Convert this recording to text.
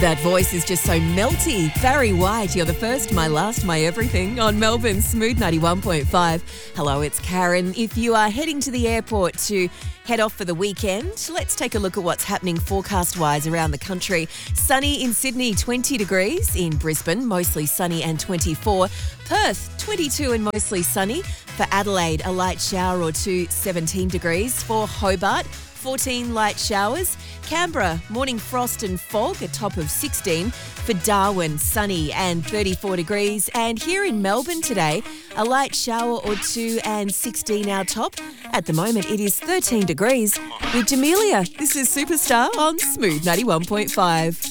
That voice is just so melty. Barry White, you're the first, my last, my everything on Melbourne's Smooth 91.5. Hello, it's Karen. If you are heading to the airport to head off for the weekend, let's take a look at what's happening forecast-wise around the country. Sunny in Sydney, 20 degrees. In Brisbane, mostly sunny and 24. Perth, 22 and mostly sunny. For Adelaide, a light shower or two, 17 degrees. For Hobart, 14 light showers. Canberra, morning frost and fog, a top of 16. For Darwin, sunny and 34 degrees. And here in Melbourne today, a light shower or two and 16 our top. At the moment, it is 13 degrees. With Jamelia, this is Superstar on Smooth 91.5.